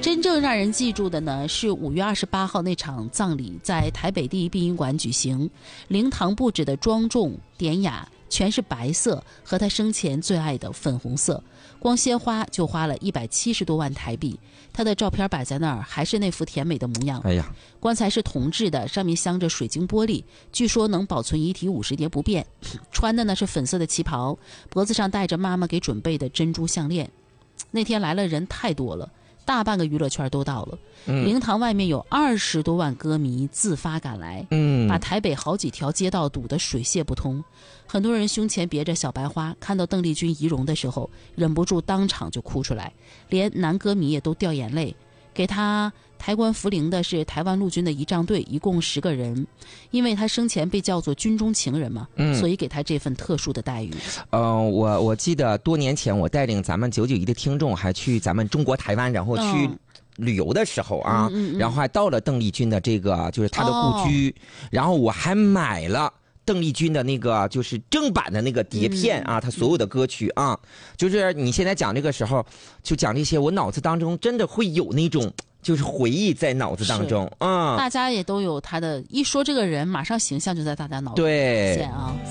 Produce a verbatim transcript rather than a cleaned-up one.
真正让人记住的呢，是五月二十八号那场葬礼在台北第一殡仪馆举行，灵堂布置的庄重典雅，全是白色和他生前最爱的粉红色，光鲜花就花了一百七十多万台币。他的照片摆在那儿，还是那副甜美的模样。 哎呀， 棺材是铜制的，上面镶着水晶玻璃，据说能保存遗体五十年不变。穿的呢是粉色的旗袍，脖子上戴着妈妈给准备的珍珠项链。那天来了人太多了，大半个娱乐圈都到了。嗯、灵堂外面有二十多万歌迷自发赶来，嗯，把台北好几条街道堵得水泄不通。很多人胸前别着小白花，看到邓丽君遗容的时候，忍不住当场就哭出来，连男歌迷也都掉眼泪。给他抬棺扶灵的是台湾陆军的仪仗队，一共十个人，因为他生前被叫做军中情人嘛，嗯，所以给他这份特殊的待遇。 呃，我我记得多年前我带领咱们九九一的听众还去咱们中国台湾，然后去、嗯。旅游的时候啊，嗯嗯嗯，然后还到了邓丽君的这个就是她的故居，哦，然后我还买了邓丽君的那个就是正版的那个碟片啊，她、嗯、所有的歌曲啊，就是你现在讲这个时候就讲这些，我脑子当中真的会有那种就是回忆在脑子当中啊， 嗯，大家也都有他的，一说这个人马上形象就在大家脑子里出现啊。